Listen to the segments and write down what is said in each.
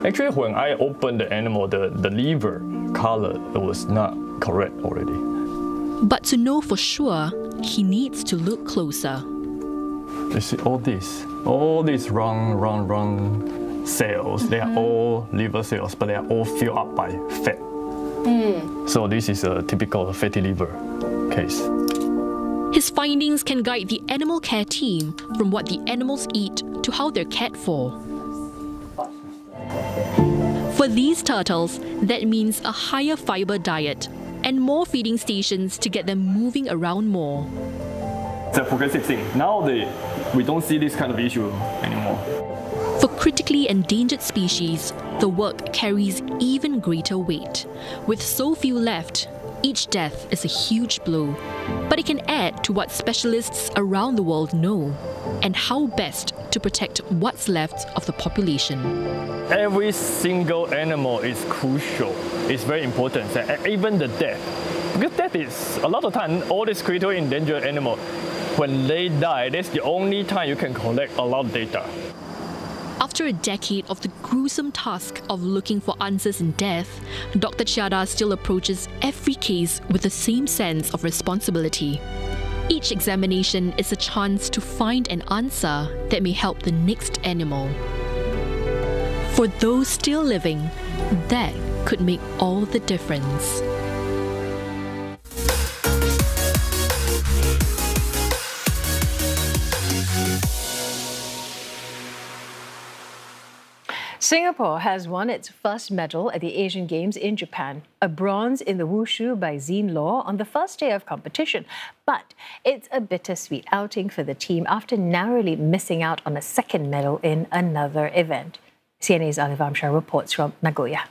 Actually, when I opened the animal, the liver color was not correct already. But to know for sure, he needs to look closer. You see all these round cells, they are all liver cells, but they are all filled up by fat. So this is a typical fatty liver case. His findings can guide the animal care team from what the animals eat to how they're cared for. For these turtles, that means a higher fiber diet and more feeding stations to get them moving around more. It's a progressive thing. Now we don't see this kind of issue anymore. For critically endangered species, the work carries even greater weight. With so few left, each death is a huge blow. But it can add to what specialists around the world know and how best to protect what's left of the population. Every single animal is crucial. It's very important, even the death. Because death is, a lot of time, all these critically endangered animals, when they die, that's the only time you can collect a lot of data. After a decade of the gruesome task of looking for answers in death, Dr. Chiada still approaches every case with the same sense of responsibility. Each examination is a chance to find an answer that may help the next animal. For those still living, that could make all the difference. Singapore has won its first medal at the Asian Games in Japan, a bronze in the wushu by Zine Law on the first day of competition. But it's a bittersweet outing for the team after narrowly missing out on a second medal in another event. CNA's Alif Amshar reports from Nagoya.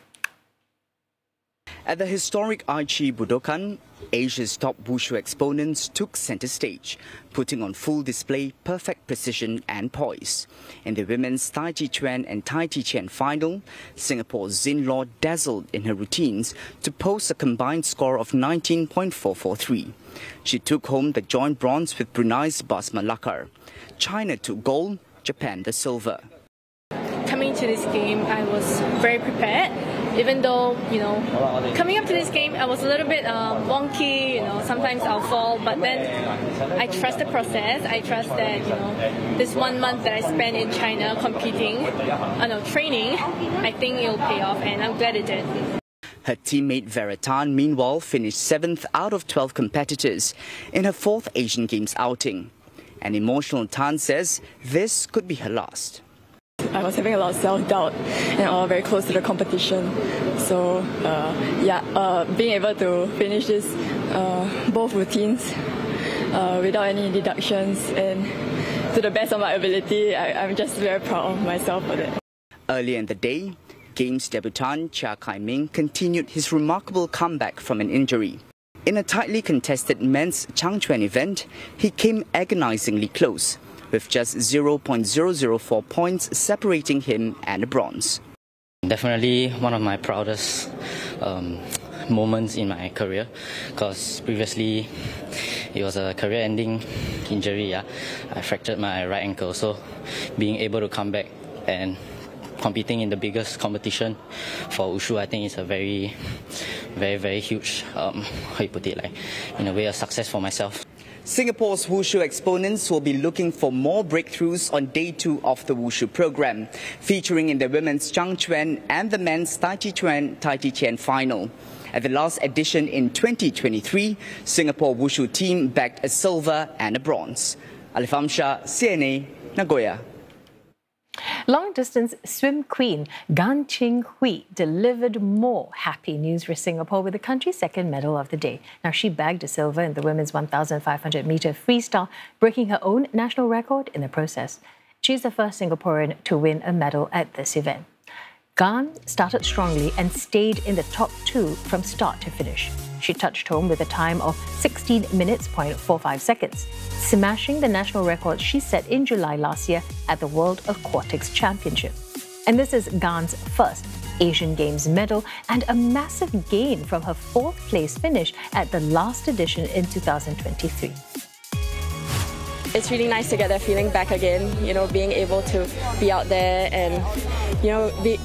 At the historic Aichi Budokan, Asia's top wushu exponents took center stage, putting on full display perfect precision and poise. In the women's Tai Chi Chuan and Tai Chi Chen final, Singapore's Zine Law dazzled in her routines to post a combined score of 19.443. She took home the joint bronze with Brunei's Basma Lakar. China took gold, Japan the silver. Coming to this game, I was very prepared. Even though, coming up to this game, I was a little bit wonky, sometimes I'll fall, but then I trust the process. I trust that, this 1 month that I spent in China competing, training, I think it'll pay off, and I'm glad it did. Her teammate Vera Tan, meanwhile, finished 7th out of 12 competitors in her 4th Asian Games outing. An emotional Tan says this could be her last. I was having a lot of self-doubt and all very close to the competition. So, being able to finish this, both routines without any deductions and to the best of my ability, I'm just very proud of myself for that. Earlier in the day, Games debutant Chia Kai-ming continued his remarkable comeback from an injury. In a tightly contested men's Changchuan event, he came agonizingly close, with just 0.004 points separating him and the bronze. Definitely one of my proudest moments in my career, because previously it was a career-ending injury. I fractured my right ankle, so being able to come back and competing in the biggest competition for wushu, I think is a very, very, very huge, in a way, a success for myself. Singapore's wushu exponents will be looking for more breakthroughs on day 2 of the wushu program, featuring in the women's Changchuan and the men's Tai Chi Chuan, Tai Chi Chen final. At the last edition in 2023, Singapore wushu team bagged a silver and a bronze. Alif Amshar, CNA, Nagoya. Long-distance swim queen Gan Ching Hui delivered more happy news for Singapore with the country's second medal of the day. Now, she bagged a silver in the women's 1,500-metre freestyle, breaking her own national record in the process. She's the first Singaporean to win a medal at this event. Gan started strongly and stayed in the top 2 from start to finish. She touched home with a time of 16 minutes, 0.45 seconds, smashing the national record she set in July last year at the World Aquatics Championship. And this is Gan's first Asian Games medal and a massive gain from her 4th place finish at the last edition in 2023. It's really nice to get that feeling back again, being able to be out there and,